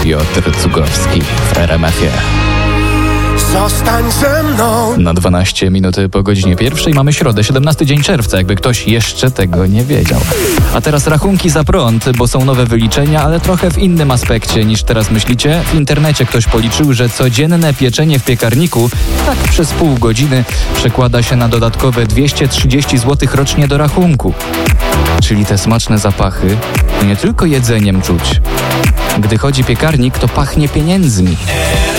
Piotr Cugowski w RMF-ie. Zostań ze mną. Na 12 minut po godzinie 1 mamy środę, 17 dzień czerwca, jakby ktoś jeszcze tego nie wiedział. A teraz rachunki za prąd, bo są nowe wyliczenia, ale trochę w innym aspekcie niż teraz myślicie. W internecie ktoś policzył, że codzienne pieczenie w piekarniku, tak przez pół godziny, przekłada się na dodatkowe 230 zł rocznie do rachunku. Czyli te smaczne zapachy nie tylko jedzeniem czuć. Gdy chodzi piekarnik, to pachnie pieniędzmi.